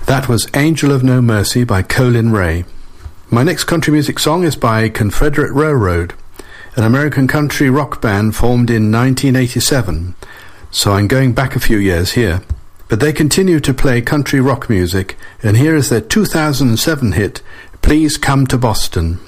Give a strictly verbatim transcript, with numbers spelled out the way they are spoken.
That was Angel of No Mercy by Colin Ray. My next country music song is by Confederate Railroad, an American country rock band formed in nineteen eighty-seven, so I'm going back a few years here. But they continue to play country rock music, and here is their two thousand seven hit, Please Come to Boston.